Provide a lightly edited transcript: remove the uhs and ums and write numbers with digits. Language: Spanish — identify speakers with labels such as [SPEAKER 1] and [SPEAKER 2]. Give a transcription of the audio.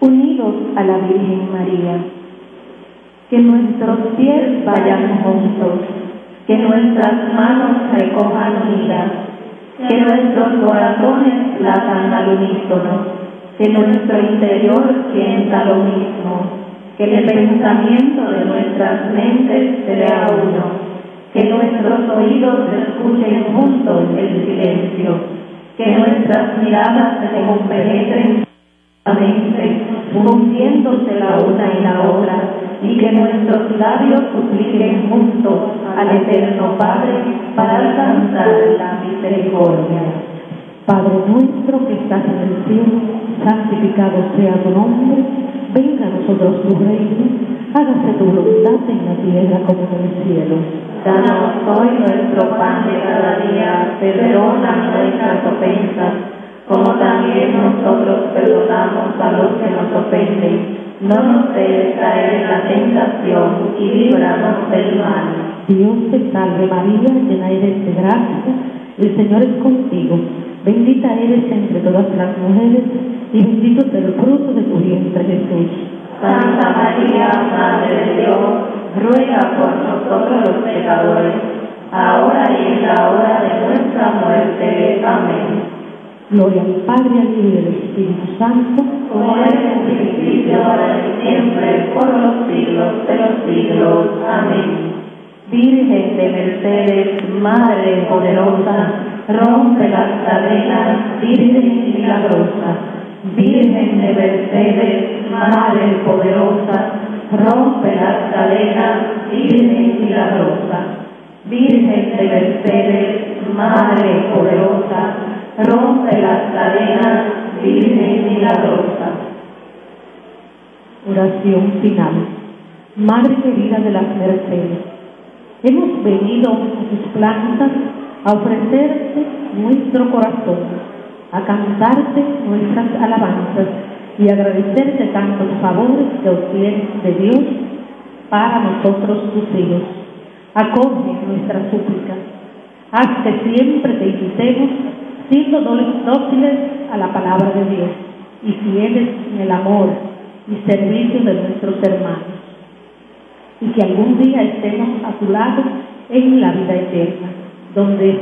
[SPEAKER 1] unidos a la Virgen María. Que nuestros pies vayan juntos, que nuestras manos recojan unidas, que nuestros corazones latan al unísono, que nuestro interior sienta lo mismo, que el pensamiento de nuestras mentes sea uno, que nuestros oídos escuchen juntos el silencio, que nuestras miradas se compenetren fundiéndose la una y la otra, y que nuestros labios supliquen juntos al Eterno Padre para alcanzar la misericordia.
[SPEAKER 2] Padre nuestro que estás en el cielo, santificado sea tu nombre, venga a nosotros tu reino, hágase tu voluntad en la tierra como en el cielo.
[SPEAKER 1] Danos hoy nuestro pan de cada día, perdona nuestras ofensas, como también nosotros perdonamos a los que nos ofenden. No nos dejes caer en la tentación y líbranos del mal.
[SPEAKER 2] Dios te salve María, llena eres de gracia, el Señor es contigo. Bendita eres entre todas las mujeres y bendito es el fruto de tu vientre Jesús.
[SPEAKER 1] Santa María, Madre de Dios, ruega por nosotros los pecadores, ahora y en la hora de nuestra muerte. Amén.
[SPEAKER 2] Gloria al Padre, al Hijo y al Espíritu Santo,
[SPEAKER 1] como era en el principio, ahora y siempre, por los siglos de los siglos. Amén. Virgen de Mercedes, Madre poderosa, rompe las cadenas, Virgen milagrosa. Virgen de Mercedes, Madre poderosa, rompe las cadenas, Virgen milagrosa. Virgen de Mercedes, Madre poderosa, rompe las cadenas, Virgen milagrosa.
[SPEAKER 2] Oración final. Madre querida de las Mercedes, hemos venido a tus plantas a ofrecerte nuestro corazón, a cantarte nuestras alabanzas y agradecerte tantos favores que obtienes de Dios para nosotros tus hijos. Acoge nuestras súplicas, haz que siempre te invitemos siendo dóciles a la palabra de Dios y fieles en el amor y servicio de nuestros hermanos, y que algún día estemos a tu lado en la vida eterna, donde